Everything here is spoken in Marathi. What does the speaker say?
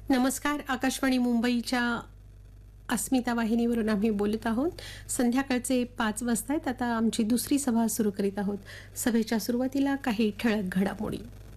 नमस्कार. आकाशवाणी मुंबईच्या अस्मिता वाहिनीवरून आम्ही बोलत आहोत. संध्याकाळचे 5 वाजता आहेत. आता आमची दुसरी सभा सुरू करीत आहोत. सभेच्या सुरुवातीला काही ठळक घडामोडी.